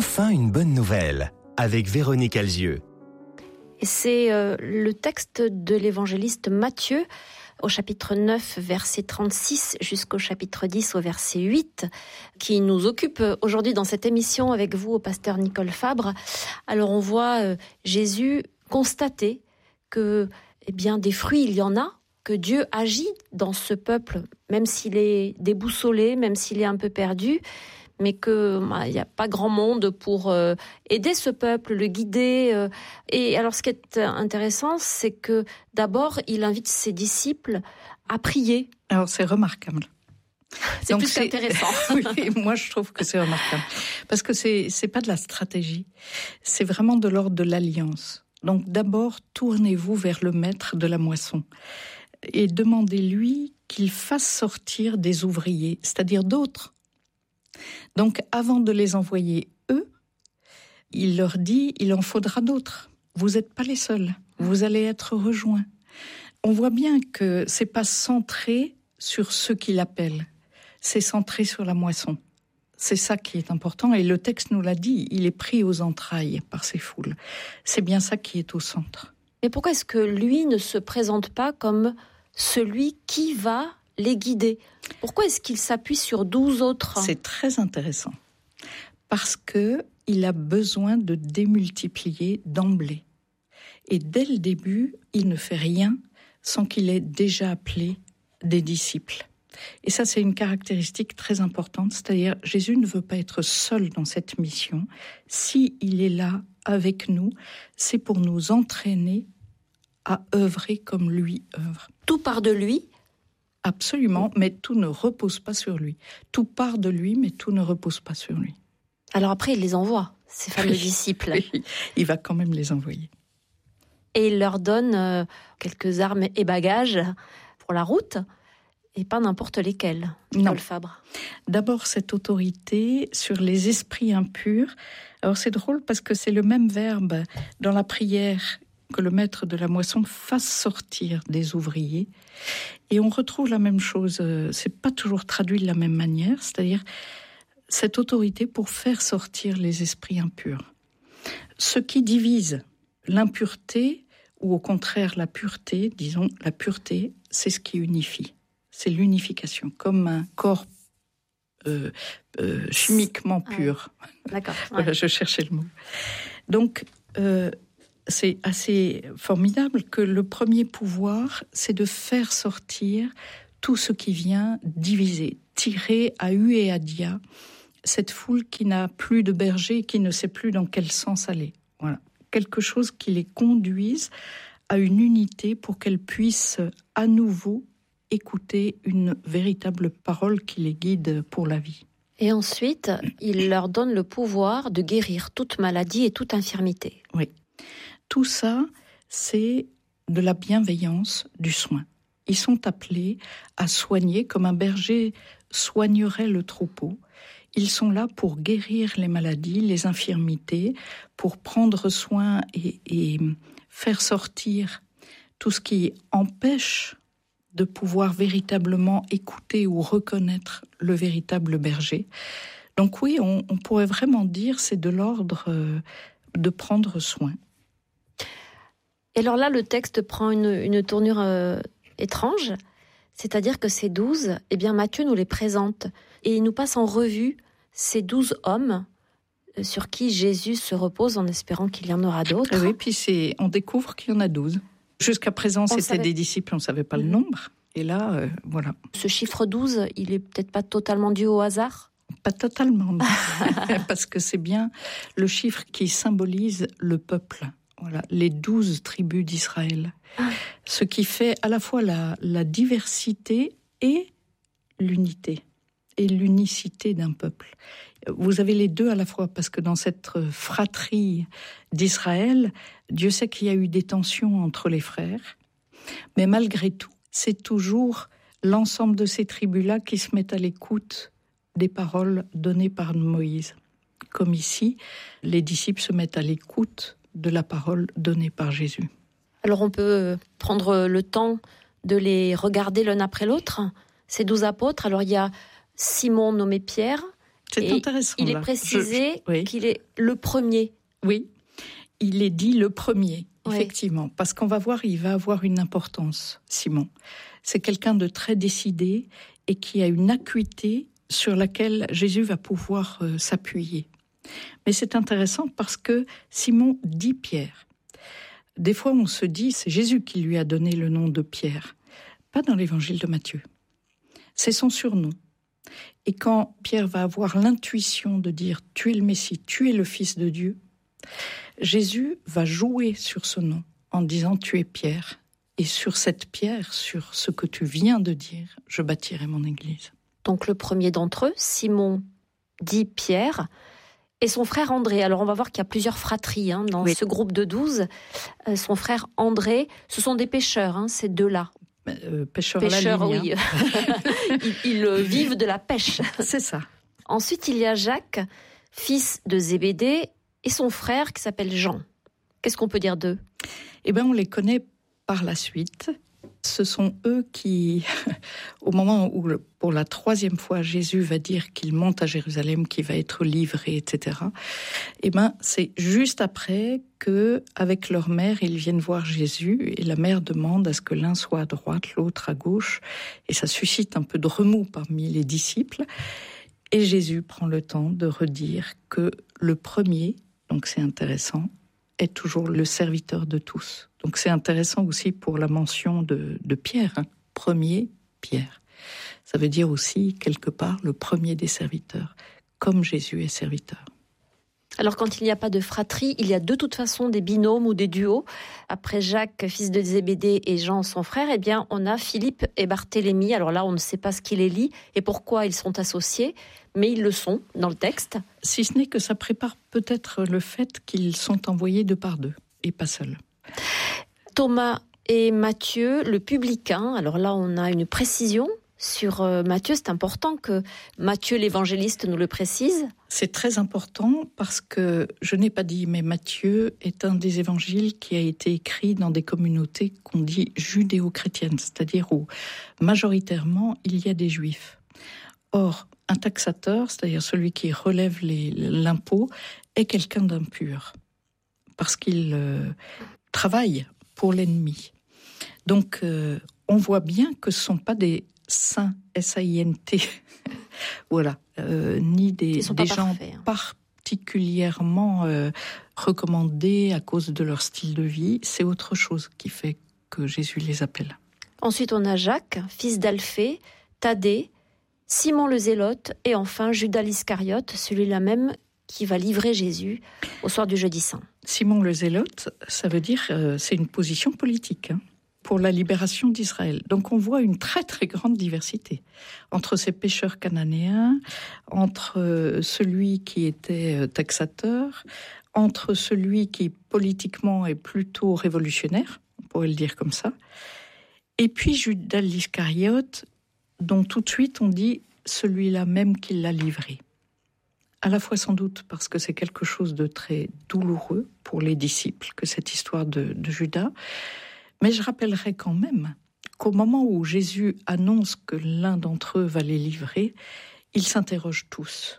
Enfin une bonne nouvelle, avec Véronique Alzieux. Et c'est le texte de l'évangéliste Matthieu, au chapitre 9, verset 36, jusqu'au chapitre 10, au verset 8, qui nous occupe aujourd'hui dans cette émission avec vous, au pasteur Nicole Fabre. Alors on voit Jésus constater que des fruits, il y en a, que Dieu agit dans ce peuple, même s'il est déboussolé, même s'il est un peu perdu, mais qu'il n'y a pas grand monde pour aider ce peuple, le guider. Et alors, ce qui est intéressant, c'est que d'abord, il invite ses disciples à prier. Alors, c'est remarquable. C'est plus qu'intéressant. Oui, moi, je trouve que c'est remarquable. Parce que c'est pas de la stratégie, c'est vraiment de l'ordre de l'alliance. Donc, d'abord, tournez-vous vers le maître de la moisson et demandez-lui qu'il fasse sortir des ouvriers, c'est-à-dire d'autres. Donc, avant de les envoyer eux, il leur dit, il en faudra d'autres. Vous n'êtes pas les seuls. Vous allez être rejoints. On voit bien que c'est pas centré sur ceux qui l'appellent. C'est centré sur la moisson. C'est ça qui est important. Et le texte nous l'a dit, il est pris aux entrailles par ces foules. C'est bien ça qui est au centre. Mais pourquoi est-ce que lui ne se présente pas comme celui qui va les guider? Pourquoi est-ce qu'il s'appuie sur 12 autres? C'est très intéressant. Parce que il a besoin de démultiplier d'emblée. Et dès le début, il ne fait rien sans qu'il ait déjà appelé des disciples. Et ça, c'est une caractéristique très importante. C'est-à-dire, Jésus ne veut pas être seul dans cette mission. Si il est là avec nous, c'est pour nous entraîner à œuvrer comme lui œuvre. Tout part de lui? Absolument, mais tout ne repose pas sur lui. Tout part de lui, mais tout ne repose pas sur lui. Alors après, il les envoie, ces fameux disciples. Oui, il va quand même les envoyer. Et il leur donne quelques armes et bagages pour la route, et pas n'importe lesquels, Nicole Fabre. D'abord, cette autorité sur les esprits impurs. Alors c'est drôle parce que c'est le même verbe dans la prière que le maître de la moisson fasse sortir des ouvriers. Et on retrouve la même chose, c'est pas toujours traduit de la même manière, c'est-à-dire cette autorité pour faire sortir les esprits impurs. Ce qui divise l'impureté, ou au contraire la pureté, disons la pureté, c'est ce qui unifie. C'est l'unification, comme un corps chimiquement pur. D'accord. Voilà, je cherchais le mot. Donc, c'est assez formidable que le premier pouvoir, c'est de faire sortir tout ce qui vient diviser, tirer à hu et à dia cette foule qui n'a plus de berger, qui ne sait plus dans quel sens aller. Voilà. Quelque chose qui les conduise à une unité pour qu'elles puissent à nouveau écouter une véritable parole qui les guide pour la vie. Et ensuite, il leur donne le pouvoir de guérir toute maladie et toute infirmité. Oui. Tout ça, c'est de la bienveillance, du soin. Ils sont appelés à soigner comme un berger soignerait le troupeau. Ils sont là pour guérir les maladies, les infirmités, pour prendre soin et faire sortir tout ce qui empêche de pouvoir véritablement écouter ou reconnaître le véritable berger. Donc oui, on pourrait vraiment dire c'est de l'ordre de prendre soin. Et alors là, le texte prend une tournure étrange, c'est-à-dire que ces 12, Matthieu nous les présente et il nous passe en revue ces 12 hommes sur qui Jésus se repose en espérant qu'il y en aura d'autres. Oui, puis on découvre qu'il y en a 12. Jusqu'à présent, c'était des disciples, on ne savait pas le nombre. Et là, voilà. Ce chiffre 12, il est peut-être pas totalement dû au hasard ? Pas totalement, non. Parce que c'est bien le chiffre qui symbolise le peuple. Voilà, les 12 tribus d'Israël. Ce qui fait à la fois la diversité et l'unité. Et l'unicité d'un peuple. Vous avez les deux à la fois, parce que dans cette fratrie d'Israël, Dieu sait qu'il y a eu des tensions entre les frères, mais malgré tout, c'est toujours l'ensemble de ces tribus-là qui se mettent à l'écoute des paroles données par Moïse. Comme ici, les disciples se mettent à l'écoute de la parole donnée par Jésus. Alors on peut prendre le temps de les regarder l'un après l'autre, ces 12 apôtres. Alors il y a Simon nommé Pierre, C'est intéressant. Il est précisé qu'il est le premier. Oui, il est dit le premier, effectivement. Parce qu'on va voir, il va avoir une importance, Simon. C'est quelqu'un de très décidé et qui a une acuité sur laquelle Jésus va pouvoir s'appuyer. Mais c'est intéressant parce que Simon dit Pierre. Des fois, on se dit, c'est Jésus qui lui a donné le nom de Pierre. Pas dans l'évangile de Matthieu. C'est son surnom. Et quand Pierre va avoir l'intuition de dire « Tu es le Messie, tu es le Fils de Dieu », Jésus va jouer sur ce nom en disant « Tu es Pierre ». Et sur cette pierre, sur ce que tu viens de dire, je bâtirai mon église. Donc le premier d'entre eux, Simon, dit Pierre, et son frère André. Alors on va voir qu'il y a plusieurs fratries dans ce groupe de 12. Son frère André, ce sont des pêcheurs, ces deux-là. Pêcheurs à la ligne. Oui. ils vivent de la pêche. C'est ça. Ensuite, il y a Jacques, fils de Zébédée, et son frère qui s'appelle Jean. Qu'est-ce qu'on peut dire d'eux ? On les connaît par la suite. Ce sont eux qui, au moment où, pour la 3e fois, Jésus va dire qu'il monte à Jérusalem, qu'il va être livré, etc. C'est juste après que, avec leur mère, ils viennent voir Jésus et la mère demande à ce que l'un soit à droite, l'autre à gauche. Et ça suscite un peu de remous parmi les disciples. Et Jésus prend le temps de redire que le premier, donc c'est intéressant, est toujours le serviteur de tous. Donc c'est intéressant aussi pour la mention de Pierre, premier Pierre. Ça veut dire aussi, quelque part, le premier des serviteurs, comme Jésus est serviteur. Alors quand il n'y a pas de fratrie, il y a de toute façon des binômes ou des duos. Après Jacques, fils de Zébédée, et Jean, son frère, on a Philippe et Barthélemy. Alors là, on ne sait pas ce qui les lie et pourquoi ils sont associés, mais ils le sont dans le texte. Si ce n'est que ça prépare peut-être le fait qu'ils sont envoyés 2 par 2 et pas seuls. Thomas et Matthieu, le publicain. Alors là, on a une précision sur Matthieu. C'est important que Matthieu, l'évangéliste, nous le précise. C'est très important parce que, je n'ai pas dit, mais Matthieu est un des évangiles qui a été écrit dans des communautés qu'on dit judéo-chrétiennes, c'est-à-dire où majoritairement il y a des juifs. Or, un taxateur, c'est-à-dire celui qui relève l'impôt, est quelqu'un d'impur parce qu'il travaille pour l'ennemi. Donc, on voit bien que ce ne sont pas des saints, S-A-I-N-T, voilà, ni des gens particulièrement recommandés à cause de leur style de vie. C'est autre chose qui fait que Jésus les appelle. Ensuite, on a Jacques, fils d'Alphée, Thaddée, Simon le Zélote et enfin Judas l'Iscariote, celui-là même qui va livrer Jésus au soir du jeudi saint. Simon le Zélote, ça veut dire, c'est une position politique pour la libération d'Israël. Donc on voit une très très grande diversité entre ces pêcheurs cananéens, entre celui qui était taxateur, entre celui qui politiquement est plutôt révolutionnaire, on pourrait le dire comme ça, et puis Judas l'Iscariote, dont tout de suite on dit celui-là même qui l'a livré. À la fois sans doute parce que c'est quelque chose de très douloureux pour les disciples, que cette histoire de Judas. Mais je rappellerai quand même qu'au moment où Jésus annonce que l'un d'entre eux va les livrer, ils s'interrogent tous.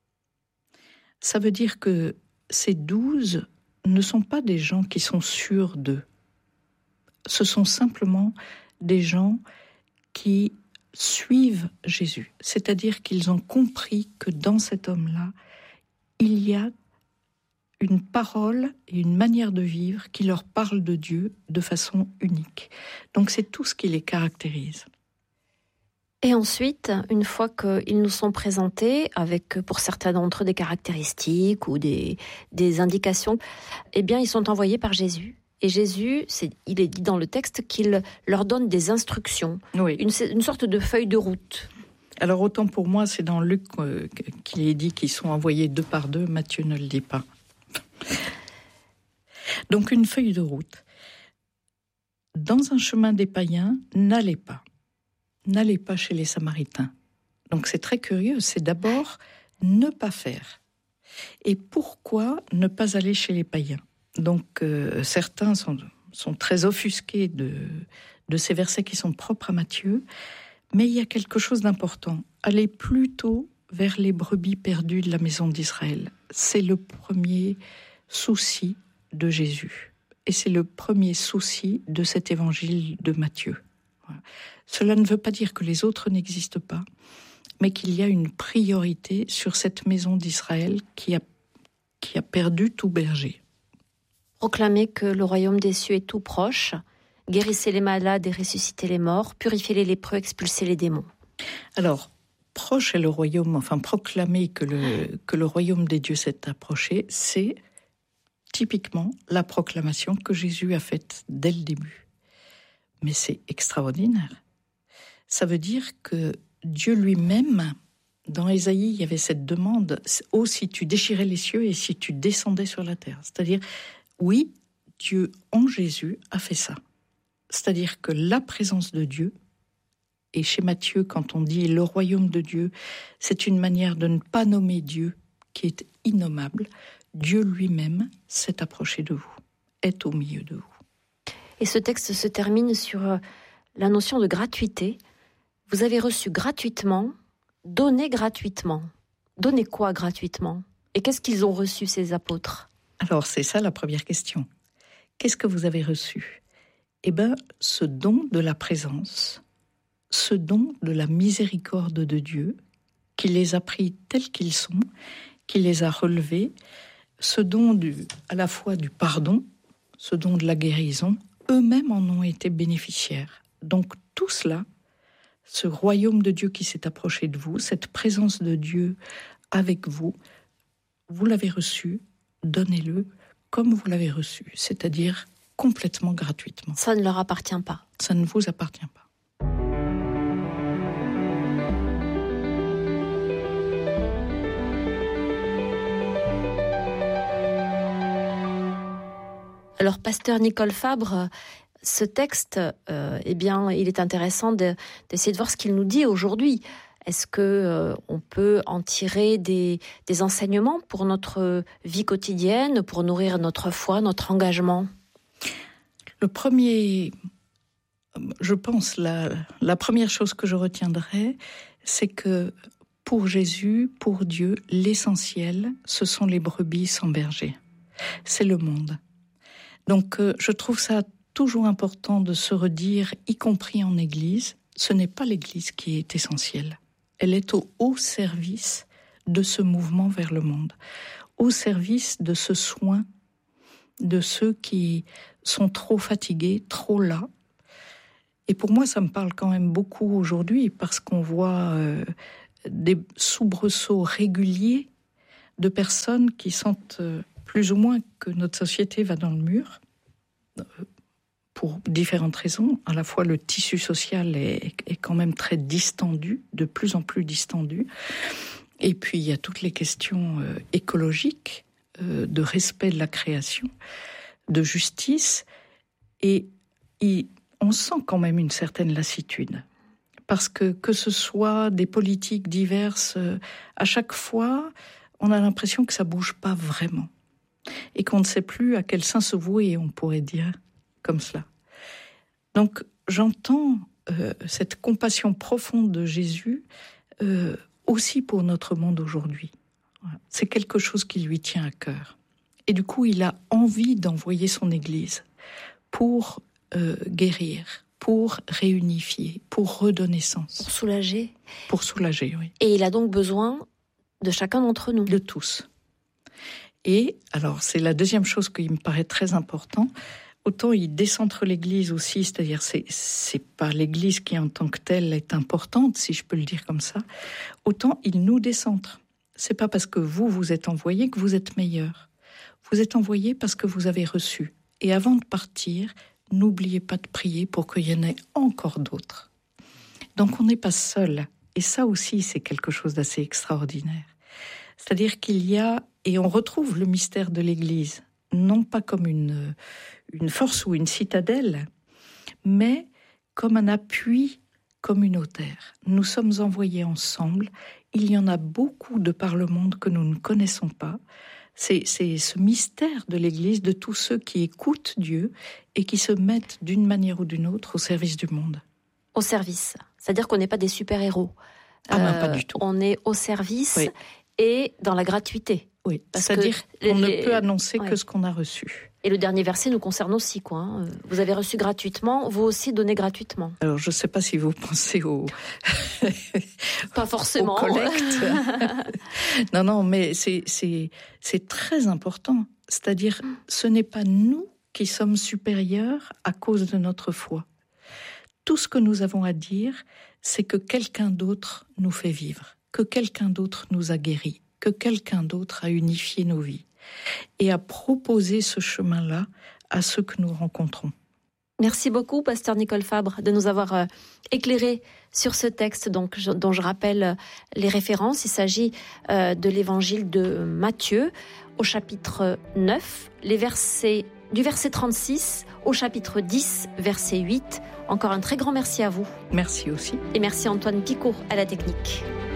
Ça veut dire que ces 12 ne sont pas des gens qui sont sûrs d'eux. Ce sont simplement des gens qui suivent Jésus. C'est-à-dire qu'ils ont compris que dans cet homme-là, il y a une parole et une manière de vivre qui leur parle de Dieu de façon unique. Donc c'est tout ce qui les caractérise. Et ensuite, une fois qu'ils nous sont présentés, avec pour certains d'entre eux des caractéristiques ou des indications, ils sont envoyés par Jésus. Et Jésus, il est dit dans le texte qu'il leur donne des instructions, oui. Une sorte de feuille de route. Alors autant pour moi, c'est dans Luc qu'il est dit qu'ils sont envoyés 2 par 2, Matthieu ne le dit pas. Donc une feuille de route. Dans un chemin des païens, n'allez pas chez les Samaritains. Donc c'est très curieux, c'est d'abord ne pas faire. Et pourquoi ne pas aller chez les païens ? Donc certains sont très offusqués de ces versets qui sont propres à Matthieu, mais il y a quelque chose d'important. Aller plutôt vers les brebis perdues de la maison d'Israël. C'est le premier souci de Jésus. Et c'est le premier souci de cet évangile de Matthieu. Voilà. Cela ne veut pas dire que les autres n'existent pas, mais qu'il y a une priorité sur cette maison d'Israël qui a perdu tout berger. Proclamez que le royaume des cieux est tout proche, guérissez les malades et ressuscitez les morts, purifiez les lépreux, expulsez les démons. Alors, proche est le royaume, enfin proclamer que le royaume des dieux s'est approché, c'est typiquement la proclamation que Jésus a faite dès le début. Mais c'est extraordinaire. Ça veut dire que Dieu lui-même, dans Ésaïe, il y avait cette demande, « Oh, si tu déchirais les cieux et si tu descendais sur la terre ». C'est-à-dire, oui, Dieu en Jésus a fait ça. C'est-à-dire que la présence de Dieu, et chez Matthieu, quand on dit le royaume de Dieu, c'est une manière de ne pas nommer Dieu qui est innommable. Dieu lui-même s'est approché de vous, est au milieu de vous. Et ce texte se termine sur la notion de gratuité. Vous avez reçu gratuitement, donnez gratuitement. Donnez quoi gratuitement ? Et qu'est-ce qu'ils ont reçu, ces apôtres ? Alors, c'est ça la première question. Qu'est-ce que vous avez reçu ? Eh bien, ce don de la présence, ce don de la miséricorde de Dieu, qui les a pris tels qu'ils sont, qui les a relevés, ce don à la fois du pardon, ce don de la guérison, eux-mêmes en ont été bénéficiaires. Donc tout cela, ce royaume de Dieu qui s'est approché de vous, cette présence de Dieu avec vous, vous l'avez reçu, donnez-le comme vous l'avez reçu, c'est-à-dire complètement gratuitement. Ça ne leur appartient pas. Ça ne vous appartient pas. Alors, pasteur Nicole Fabre, ce texte, il est intéressant d'essayer de voir ce qu'il nous dit aujourd'hui. Est-ce que on peut en tirer des enseignements pour notre vie quotidienne, pour nourrir notre foi, notre engagement ? Le premier, je pense, la première chose que je retiendrai, c'est que pour Jésus, pour Dieu, l'essentiel, ce sont les brebis sans berger. C'est le monde. Donc, je trouve ça toujours important de se redire, y compris en Église, ce n'est pas l'Église qui est essentielle. Elle est au haut service de ce mouvement vers le monde, au service de ce soin de ceux qui sont trop fatigués, trop las. Et pour moi, ça me parle quand même beaucoup aujourd'hui, parce qu'on voit des soubresauts réguliers de personnes qui sentent plus ou moins que notre société va dans le mur, pour différentes raisons. À la fois, le tissu social est quand même très distendu, de plus en plus distendu. Et puis, il y a toutes les questions écologiques, de respect de la création, de justice. Et on sent quand même une certaine lassitude. Parce que ce soit des politiques diverses, à chaque fois, on a l'impression que ça bouge pas vraiment. Et qu'on ne sait plus à quel saint se vouer, on pourrait dire, comme cela. Donc, j'entends cette compassion profonde de Jésus aussi pour notre monde aujourd'hui. Voilà. C'est quelque chose qui lui tient à cœur. Et du coup, il a envie d'envoyer son Église pour guérir, pour réunifier, pour redonner sens. Pour soulager. Pour soulager, oui. Et il a donc besoin de chacun d'entre nous. De tous. Et alors, c'est la deuxième chose qui me paraît très important. Autant il décentre l'Église aussi, c'est-à-dire c'est pas l'Église qui en tant que telle est importante, si je peux le dire comme ça. Autant il nous décentre. C'est pas parce que vous êtes envoyés que vous êtes meilleurs. Vous êtes envoyés parce que vous avez reçu. Et avant de partir, n'oubliez pas de prier pour qu'il y en ait encore d'autres. Donc on n'est pas seul. Et ça aussi, c'est quelque chose d'assez extraordinaire. C'est-à-dire qu'il y a, et on retrouve le mystère de l'Église, non pas comme une force ou une citadelle, mais comme un appui communautaire. Nous sommes envoyés ensemble. Il y en a beaucoup de par le monde que nous ne connaissons pas. C'est ce mystère de l'Église, de tous ceux qui écoutent Dieu et qui se mettent d'une manière ou d'une autre au service du monde. Au service, c'est-à-dire qu'on n'est pas des super-héros. Pas du tout. On est au service Oui. et dans la gratuité. Oui, Parce c'est-à-dire qu'on ne peut annoncer que ce qu'on a reçu. Et le dernier verset nous concerne aussi, quoi. Hein. Vous avez reçu gratuitement, vous aussi donnez gratuitement. Alors, je ne sais pas si vous pensez au... Pas forcément. Au collecte. Non, mais c'est très important. C'est-à-dire, ce n'est pas nous qui sommes supérieurs à cause de notre foi. Tout ce que nous avons à dire, c'est que quelqu'un d'autre nous fait vivre, que quelqu'un d'autre nous a guéris, que quelqu'un d'autre a unifié nos vies et a proposé ce chemin-là à ceux que nous rencontrons. Merci beaucoup, pasteur Nicole Fabre, de nous avoir éclairé sur ce texte dont je rappelle les références. Il s'agit de l'évangile de Matthieu au chapitre 9, du verset 36 au chapitre 10, verset 8. Encore un très grand merci à vous. Merci aussi. Et merci Antoine Picot à la technique.